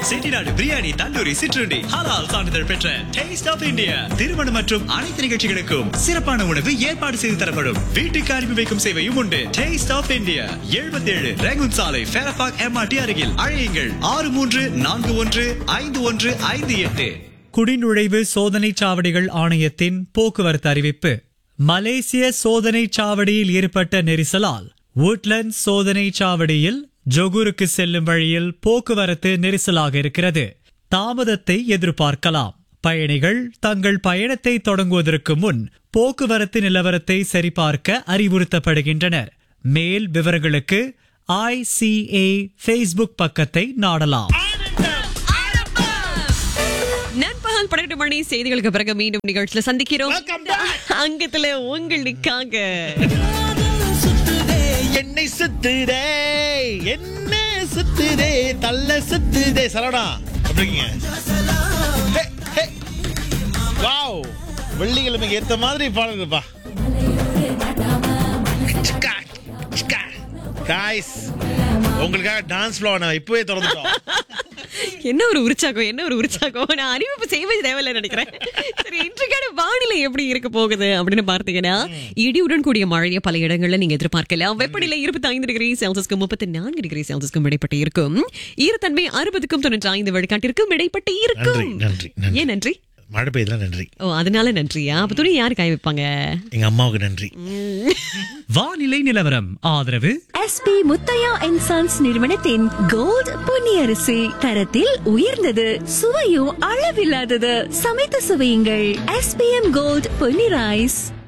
செட்டிநாடு பிரியாணி, தந்தூரி, சிற்றுண்டி, ஹலால் சான்றிதழ் பெற்ற டேஸ்ட் ஆஃப் இந்தியா. திருமணம் மற்றும் அனைத்து நிகழ்ச்சிகளுக்கும் சிறப்பான உணவு ஏற்பாடு செய்து தரப்படும். வீட்டுக்கு அனுப்பி வைக்கும் சேவையும் உண்டு. டேஸ்ட் ஆஃப் இந்தியா, 77 ரேகுன் சாலை, ஃபேரபாக் MRT அருகில். அழையுங்கள் 63415158. குடிநுழைவு சோதனை சாவடிகள் ஆணையத்தின் போக்குவரத்து அறிவிப்பு. மலேசிய சோதனை சாவடியில் ஏற்பட்ட நெரிசலால் வுட்லண்ட் சோதனை சாவடியில் ஜொகூருக்கு செல்லும் வழியில் போக்குவரத்து நெரிசலாக இருக்கிறது. தாமதத்தை எதிர்பார்க்கலாம். பயணிகள் தங்கள் பயணத்தை தொடங்குவதற்கு முன் போக்குவரத்து நிலவரத்தை சரிபார்க்க அறிவுறுத்தப்படுகின்றனர். மேல் விவரங்களுக்கு ICA ஃபேஸ்புக் பக்கத்தை நாடலாம். நண்பகல் 12 மணி செய்திகளுக்கு பிறகு மீண்டும் நிகழ்ச்சியில சந்திக்கிறோம். அங்கத்துல உங்களுக்காக என்னை சுத்துதே, என்ன சுத்துதே, தள்ள சுத்துதே. சரவணா எப்படி இருக்கீங்க? வாவ், வெள்ளிக்கிழமைக்கு ஏத்த மாதிரி பாடுங்கப்பா. காய்ஸ், உங்களுக்காக டான்ஸ் ஃப்ளோர் நான் இப்பவே திறந்துட்டோம். என்ன ஒரு உற்சாகம். நான் அறிவிப்பு செய்வது தேவையில்லை நினைக்கிறேன். சரி, இன்றைக்கான வானிலை எப்படி இருக்க போகுது அப்படின்னு பார்த்தீங்கன்னா, இடியுடன் கூடிய மழையை பல இடங்கள்ல நீங்க எதிர்பார்க்கலாம். வெப்பநிலை 25 டிகிரி செல்சியஸ்க்கும் 34 டிகிரி செல்சியஸ்க்கும் இடைப்பட்டு இருக்கும். ஈரத்தன்மை 60க்கும் 95 விழுக்காட்டிற்கும் இடைப்பட்டு இருக்கும். ஏன் நன்றி? மழை பெய்தா நன்றி. ஓ, அதனால நன்றியா? அப்ப துணி யாரு காய வைப்பாங்க? எங்க அம்மாவுக்கு நன்றி. வானிலை நிலவரம் ஆதரவு SP முத்தையா அண்ட் சன்ஸ் நிறுவனத்தின் கோல்ட் பொன்னியரிசி. தரத்தில் உயர்ந்தது, சுவையும் அளவில்லாதது. சமைத்து சுவையுங்கள். SPM gold Ponni rice.